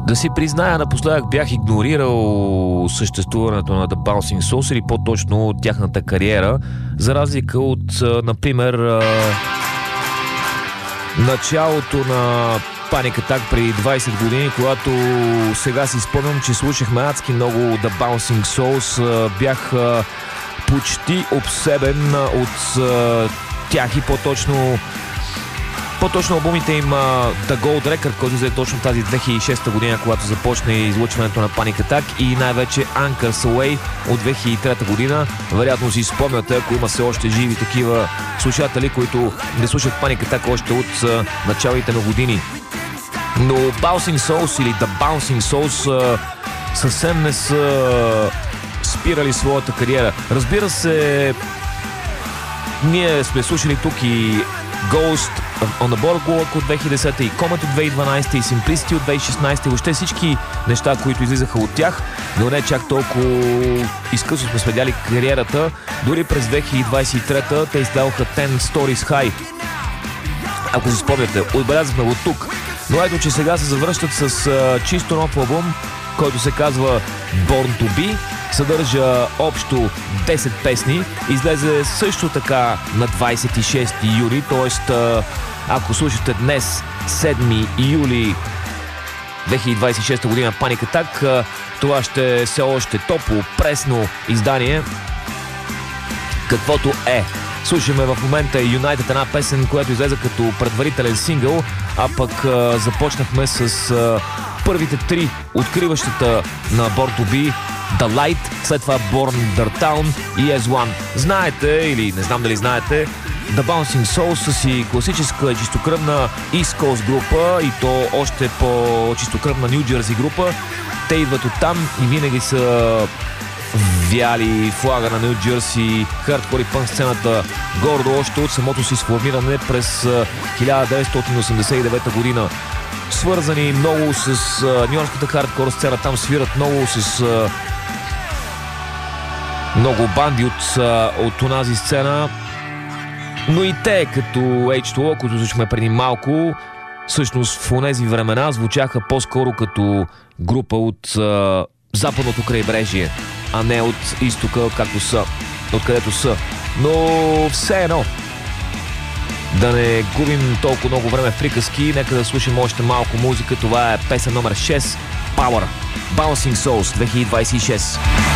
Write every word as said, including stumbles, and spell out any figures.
Да си призная, напоследък бях игнорирал съществуването на The Bouncing Souls или по-точно тяхната кариера, за разлика от, например, началото на Panic Attack преди двайсет години, когато сега си спомням, че слушахме адски много The Bouncing Souls. Бях почти обсебен от тях и по-точно По-точно албумите им The Gold Record, който взе точно тази две хиляди и шеста година, когато започна излъчването на Panic Attack, и най-вече Anchors Away от две хиляди и трета година. Вероятно си спомняте, ако има все още живи такива слушатели, които не слушат Panic Attack още от началите на години. Но Bouncing Souls или The Bouncing Souls съвсем не са спирали своята кариера. Разбира се, ние сме слушали тук и Ghost on the Boardwalk от две хиляди и десета, и Comet от две хиляди и дванайсета, и Simplicity от две хиляди и шестнайсета, и въобще всички неща, които излизаха от тях, но не чак толкова изкъсно сме следяли кариерата. Дори през две хиляди двайсет и трета те издаваха Ten Stories High. Ако си спомняте, отбелязахме го тук. Но ето, че сега се завръщат с uh, чисто нов албум, който се казва Born to Be. Съдържа общо десет песни. Излезе също така на двайсет и шести юли, т.е. ако слушате днес, седми юли две хиляди двайсет и шеста година, Panic Attack, това ще е все още топло, пресно издание, каквото е. Слушаме в момента United, една песен, която излезе като предварителен сингъл, а пък а, започнахме с а, първите три, откриващата на Born to Be, The Light, след това Born the Town и As One. Знаете, или не знам дали знаете, The Bouncing Souls са си класическа чистокръвна East Coast група, и то още по-чистокръвна New Jersey група. Те идват оттам и винаги са вяли флага на Ню Джерси, хардкор и пънк сцената гордо още от самото си сформиране през хиляда деветстотин осемдесет и девета година. Свързани много с нюйоркската хардкор сцена, там свират много с а, много банди от, а, от онази сцена, но и те, като Ейч ту О, които слушахме преди малко, всъщност в онези времена звучаха по-скоро като група от а, западното крайбрежие, а не от изтока, откакто са, откъдето са. Но все едно, да не губим толкова много време в приказки, нека да слушаме още малко музика. Това е песен номер шест, Power, Bouncing Souls две хиляди двайсет и шеста.